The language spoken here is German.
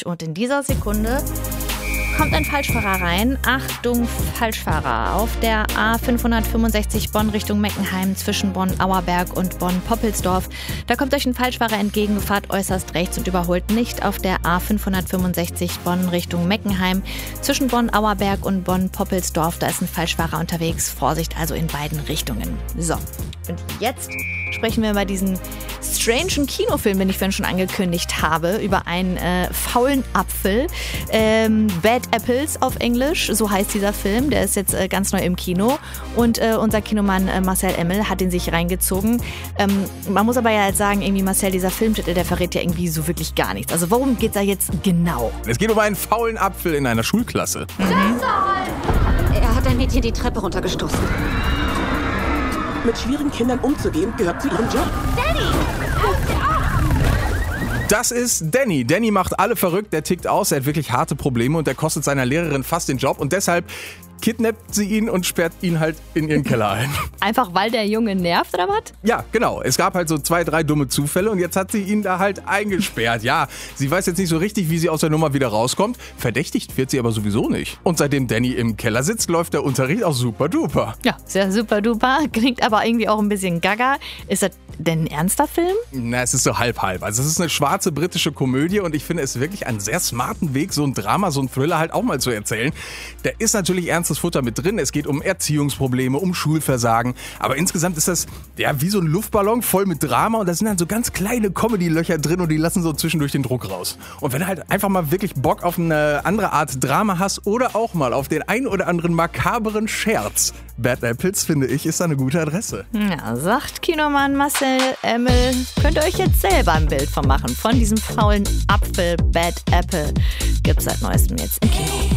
Bereich. Und in dieser Sekunde kommt ein Falschfahrer rein. Achtung, Falschfahrer. Auf der A565 Bonn Richtung Meckenheim zwischen Bonn-Auerberg und Bonn-Poppelsdorf. Da kommt euch ein Falschfahrer entgegen, fahrt äußerst rechts und überholt nicht auf der A565 Bonn Richtung Meckenheim zwischen Bonn-Auerberg und Bonn-Poppelsdorf. Da ist ein Falschfahrer unterwegs. Vorsicht also in beiden Richtungen. So, und jetzt sprechen wir über diesen strangen Kinofilm, den ich vorhin schon angekündigt habe, über einen faulen Apfel. Bad Apples auf Englisch, so heißt dieser Film. Der ist jetzt ganz neu im Kino. Und unser Kinomann Marcel Emmel hat ihn sich reingezogen. Man muss aber ja jetzt sagen, irgendwie Marcel, dieser Filmtitel, der verrät ja irgendwie so wirklich gar nichts. Also worum geht's da jetzt genau? Es geht um einen faulen Apfel in einer Schulklasse. Er hat ein Mädchen die Treppe runtergestoßen. Mit schwierigen Kindern umzugehen, gehört zu ihrem Job. Das ist Danny. Danny macht alle verrückt, der tickt aus, er hat wirklich harte Probleme und der kostet seiner Lehrerin fast den Job und deshalb kidnappt sie ihn und sperrt ihn halt in ihren Keller ein. Einfach weil der Junge nervt, oder was? Ja, genau. Es gab halt so 2, 3 dumme Zufälle und jetzt hat sie ihn da halt eingesperrt. Ja, sie weiß jetzt nicht so richtig, wie sie aus der Nummer wieder rauskommt. Verdächtigt wird sie aber sowieso nicht. Und seitdem Danny im Keller sitzt, läuft der Unterricht auch super duper. Ja, sehr super duper. Klingt aber irgendwie auch ein bisschen gaga. Ist das denn ein ernster Film? Na, es ist so halb-halb. Also es ist eine schwarze britische Komödie und ich finde es wirklich einen sehr smarten Weg, so ein Drama, so ein Thriller halt auch mal zu erzählen. Da ist natürlich ernstes Futter mit drin. Es geht um Erziehungsprobleme, um Schulversagen. Aber insgesamt ist das ja wie so ein Luftballon voll mit Drama und da sind dann so ganz kleine Comedy-Löcher drin und die lassen so zwischendurch den Druck raus. Und wenn du halt einfach mal wirklich Bock auf eine andere Art Drama hast oder auch mal auf den ein oder anderen makaberen Scherz, Bad Apples, finde ich, ist da eine gute Adresse. Ja, sagt Kinomann Marcel Emmel. Könnt ihr euch jetzt selber ein Bild von machen. Von diesem faulen Apfel, Bad Apple. Gibt's seit neuestem jetzt im Kino.